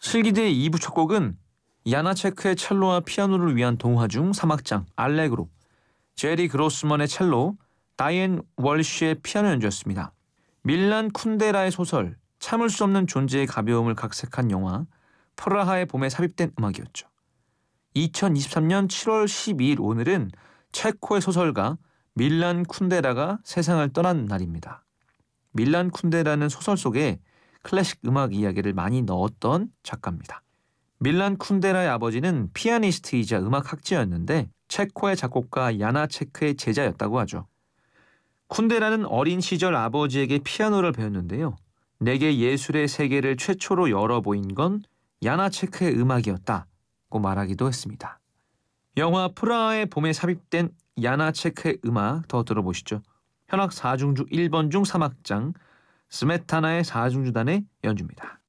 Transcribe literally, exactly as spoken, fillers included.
실기대의 이 부 첫 곡은 야나체크의 첼로와 피아노를 위한 동화 중 삼 악장 알레그로, 제리 그로스먼의 첼로, 다이앤 월쉬의 피아노 연주였습니다. 밀란 쿤데라의 소설 참을 수 없는 존재의 가벼움을 각색한 영화 프라하의 봄에 삽입된 음악이었죠. 이천이십삼 년 칠월 십이일 오늘은 체코의 소설가 밀란 쿤데라가 세상을 떠난 날입니다. 밀란 쿤데라는 소설 속에 클래식 음악 이야기를 많이 넣었던 작가입니다. 밀란 쿤데라의 아버지는 피아니스트이자 음악학자였는데 체코의 작곡가 야나체크의 제자였다고 하죠. 쿤데라는 어린 시절 아버지에게 피아노를 배웠는데요. 내게 예술의 세계를 최초로 열어보인 건 야나체크의 음악이었다고 말하기도 했습니다. 영화 프라하의 봄에 삽입된 야나체크의 음악 더 들어보시죠. 현악 사중주 일 번 중 삼 악장 스메타나의 사중주단의 연주입니다.